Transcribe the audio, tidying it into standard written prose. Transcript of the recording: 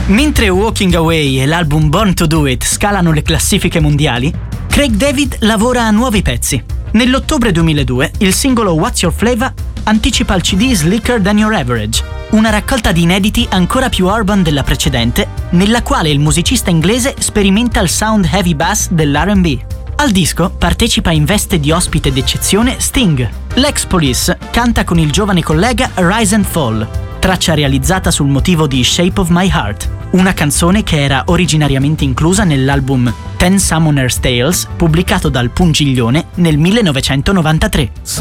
Mentre Walking Away e l'album Born to Do It scalano le classifiche mondiali, Craig David lavora a nuovi pezzi. Nell'ottobre 2002 il singolo What's Your Flavor anticipa il CD Slicker Than Your Average, una raccolta di inediti ancora più urban della precedente, nella quale il musicista inglese sperimenta il sound heavy bass dell'R&B. Al disco partecipa in veste di ospite d'eccezione Sting. L'ex Police canta con il giovane collega Rise and Fall, traccia realizzata sul motivo di Shape of My Heart, una canzone che era originariamente inclusa nell'album Ten Summoner's Tales pubblicato dal Pungiglione nel 1993.